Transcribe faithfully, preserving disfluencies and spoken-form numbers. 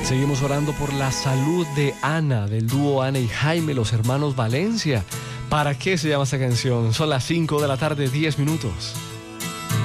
Seguimos orando por la salud de Ana, del dúo Ana y Jaime, los hermanos Valencia. ¿Para qué se llama esta canción? Son las cinco de la tarde, diez minutos.